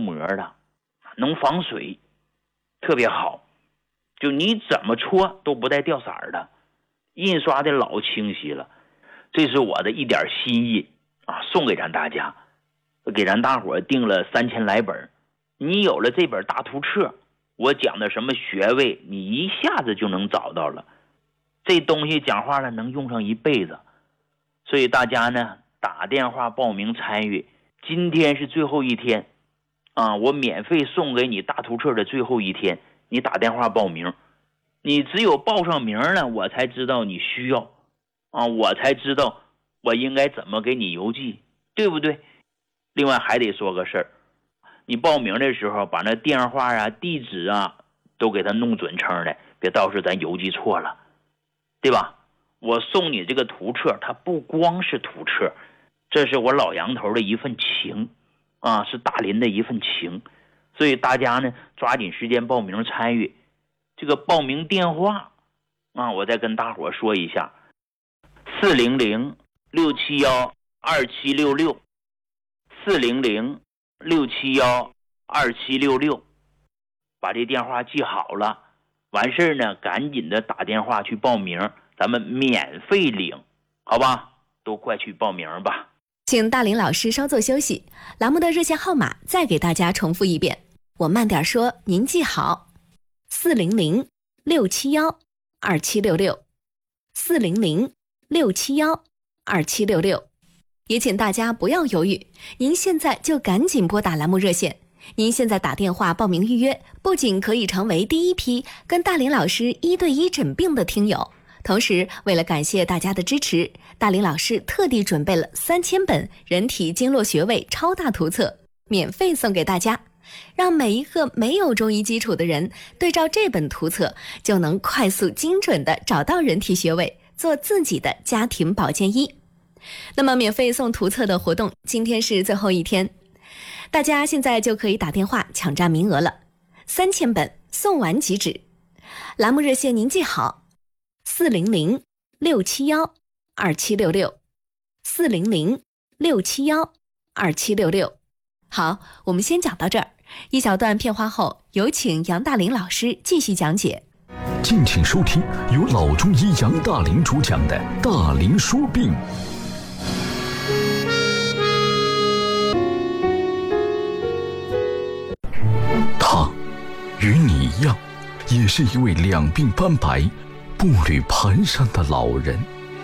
膜的，能防水，特别好，就你怎么搓都不带掉色的，印刷的老清晰了。这是我的一点心意啊，送给咱大家，给咱大伙订了3000来本。你有了这本大图册，我讲的什么穴位你一下子就能找到了，这东西讲话了能用上一辈子。所以大家呢打电话报名参与，今天是最后一天啊，我免费送给你大图册的最后一天，你打电话报名，你只有报上名了，我才知道你需要啊，我才知道我应该怎么给你邮寄，对不对？另外还得说个事儿，你报名的时候把那电话啊地址啊都给他弄准称的，别到时候咱邮寄错了，对吧？我送你这个图册，它不光是图册，这是我老杨头的一份情啊，是大林的一份情。所以大家呢抓紧时间报名参与。这个报名电话啊，我再跟大伙说一下，400-671-2766 400-671-2766，把这电话记好了，完事呢赶紧的打电话去报名，咱们免费领，好吧？都快去报名吧。 请大林老师稍作休息，栏目的热线号码再给大家重复一遍，我慢点说，您记好：400-671-2766 400-671-2766。也请大家不要犹豫，您现在就赶紧拨打栏目热线。您现在打电话报名预约，不仅可以成为第一批跟大林老师1对1诊病的听友，同时为了感谢大家的支持，大林老师特地准备了3000本人体经络穴位超大图册，免费送给大家，让每一个没有中医基础的人对照这本图册，就能快速精准地找到人体穴位，做自己的家庭保健医。那么免费送图册的活动今天是最后一天，大家现在就可以打电话抢占名额了，3000本送完即止。栏目热线您记好：400-671-2766 400-671-2766。好，我们先讲到这儿，一小段片花后，有请杨大林老师继续讲解。 敬请收听由老中医杨大林主讲的《大林说病》。他与你一样，也是一位两鬓斑白、步履蹒跚的老人。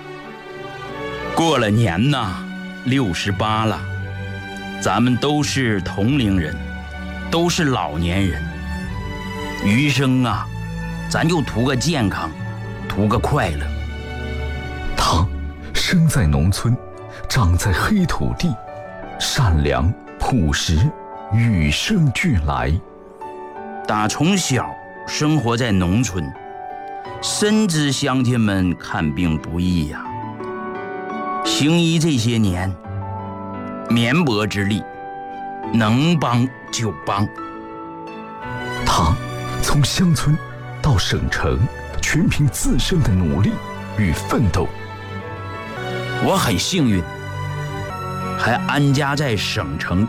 过了年呐，68了，咱们都是同龄人，都是老年人。余生啊，咱就图个健康，图个快乐。 他生在农村，长在黑土地，善良朴实，与生俱来。 打从小生活在农村，深知乡亲们看病不易呀。行医这些年，绵薄之力，能帮就帮。 他从乡村到省城，全凭自身的努力与奋斗。 我很幸运，还安家在省城。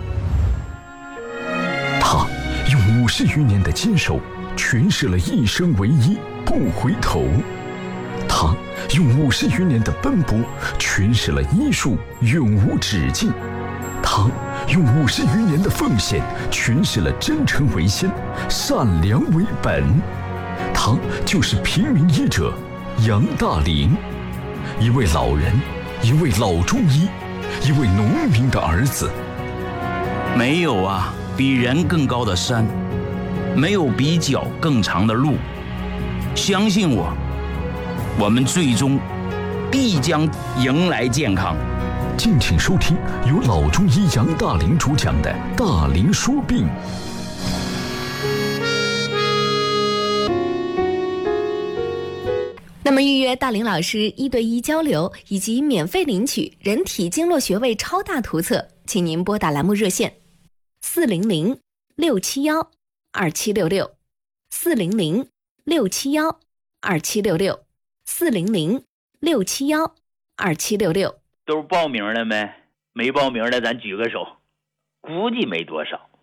他用50余年的坚守，诠释了一生为一，不回头。他用50余年的奔波，诠释了医术永无止境。他用50余年的奉献，诠释了真诚为先，善良为本。他就是平民医者杨大林，一位老人，一位老中医，一位农民的儿子。 没有啊比人更高的山，没有比脚更长的路。相信我，我们最终必将迎来健康。 敬请收听由老中医杨大林主讲的《大林说病》。 那么预约大林老师1对1交流以及免费领取人体经络穴位超大图册，请您拨打栏目热线400-671-2766 400-671-2766 400-671-2766。 都报名了没？没报名的咱举个手，估计没多少。